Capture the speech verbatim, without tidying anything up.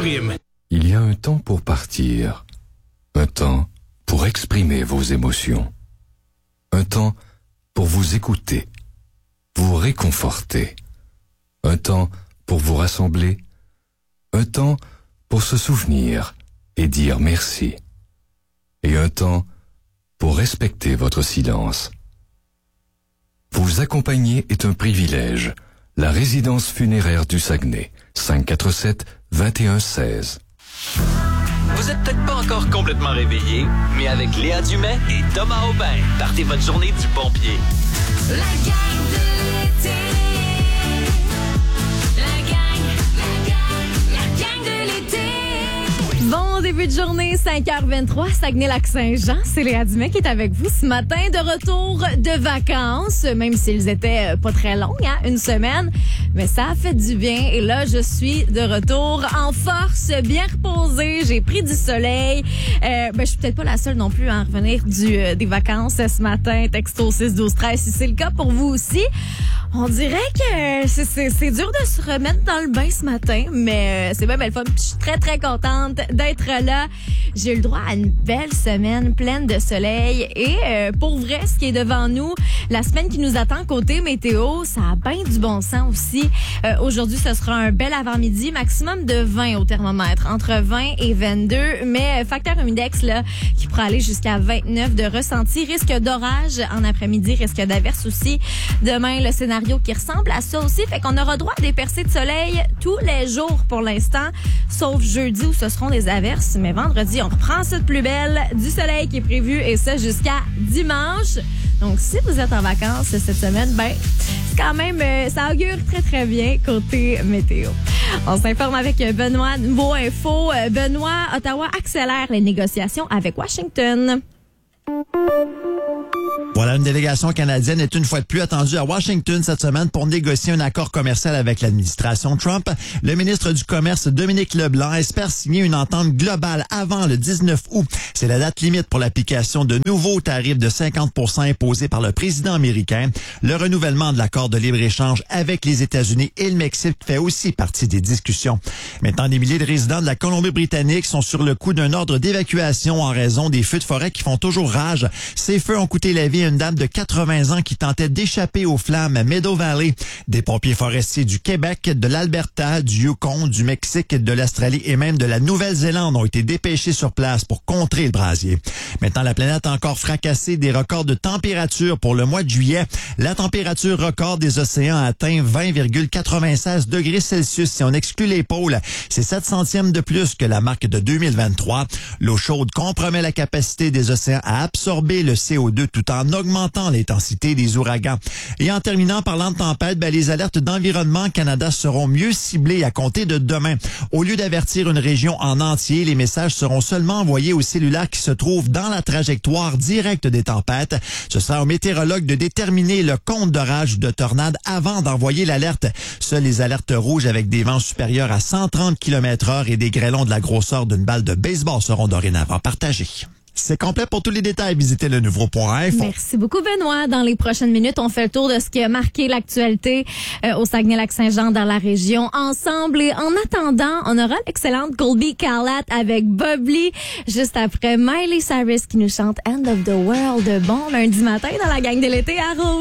prime. Il y a un temps pour partir, un temps pour exprimer vos émotions, un temps pour vous écouter, vous réconforter, un temps pour vous rassembler, un temps pour se souvenir et dire merci, et un temps pour respecter votre silence. Vous accompagner est un privilège. La résidence funéraire du Saguenay, cinq quatre sept, vingt et un seize. Vous êtes peut-être pas encore complètement réveillé, mais avec Léa Dumais et Thomas Aubin, partez votre journée du bon pied. La gang de l'été. La gang, la gang, la gang de l'été. Bon début de journée, cinq heures vingt-trois, Saguenay-Lac-Saint-Jean. C'est Léa Dumais qui est avec vous ce matin de retour de vacances, même s'ils étaient pas très longs, hein, une semaine. Mais ça a fait du bien et là, je suis de retour en force, bien reposée. J'ai pris du soleil. Euh, ben, je suis peut-être pas la seule non plus à en revenir du, euh, des vacances ce matin. Texto six douze treize, si c'est le cas pour vous aussi. On dirait que c'est, c'est, c'est dur de se remettre dans le bain ce matin, mais euh, c'est bien belle fun. Je suis très, très contente d'être là. J'ai eu le droit à une belle semaine pleine de soleil et euh, pour vrai, ce qui est devant nous, la semaine qui nous attend côté météo, ça a bien du bon sens aussi. Euh, aujourd'hui, ce sera un bel avant-midi, maximum de vingt au thermomètre, entre vingt et vingt-deux, mais euh, facteur humidex là, qui pourra aller jusqu'à vingt-neuf de ressenti, risque d'orage en après-midi, risque d'averse aussi. Demain, le scénario qui ressemble à ça aussi, fait qu'on aura droit à des percées de soleil tous les jours pour l'instant, sauf jeudi où ce seront des averses, mais vendredi, on reprend ça de plus belle, du soleil qui est prévu et ça jusqu'à dimanche. Donc, si vous êtes en vacances cette semaine, ben, c'est quand même, euh, ça augure très, très bien côté météo. On s'informe avec Benoît, nouveau info. Benoît, Ottawa accélère les négociations avec Washington. Voilà, une délégation canadienne est une fois de plus attendue à Washington cette semaine pour négocier un accord commercial avec l'administration Trump. Le ministre du Commerce, Dominique Leblanc, espère signer une entente globale avant le dix-neuf août. C'est la date limite pour l'application de nouveaux tarifs de cinquante pour cent imposés par le président américain. Le renouvellement de l'accord de libre-échange avec les États-Unis et le Mexique fait aussi partie des discussions. Maintenant, des milliers de résidents de la Colombie-Britannique sont sur le coup d'un ordre d'évacuation en raison des feux de forêt qui font toujours rage. Ces feux ont coûté la vie à une dame de quatre-vingts ans qui tentait d'échapper aux flammes à Meadow Valley. Des pompiers forestiers du Québec, de l'Alberta, du Yukon, du Mexique, de l'Australie et même de la Nouvelle-Zélande ont été dépêchés sur place pour contrer le brasier. Maintenant, la planète a encore fracassé des records de température pour le mois de juillet. La température record des océans a atteint vingt virgule quatre-vingt-seize degrés Celsius si on exclut les pôles. C'est sept centièmes de plus que la marque de deux mille vingt-trois. L'eau chaude compromet la capacité des océans à absorber le C O deux tout en augmentant l'intensité des ouragans. Et en terminant, parlant de tempête, ben, les alertes d'Environnement Canada seront mieux ciblées à compter de demain. Au lieu d'avertir une région en entier, les messages seront seulement envoyés aux cellulaires qui se trouvent dans la trajectoire directe des tempêtes. Ce sera aux météorologues de déterminer le compte d'orage ou de tornade avant d'envoyer l'alerte. Seules les alertes rouges avec des vents supérieurs à cent trente kilomètres heure et des grêlons de la grosseur d'une balle de baseball seront dorénavant partagés. C'est complet. Pour tous les détails, visitez le nouveau point info. Merci beaucoup, Benoît. Dans les prochaines minutes, on fait le tour de ce qui a marqué l'actualité euh, au Saguenay-Lac-Saint-Jean dans la région ensemble. Et en attendant, on aura l'excellente Colby Calat avec Bob Lee juste après Miley Cyrus qui nous chante End of the World. Bon lundi matin dans la gang de l'été à Rouge.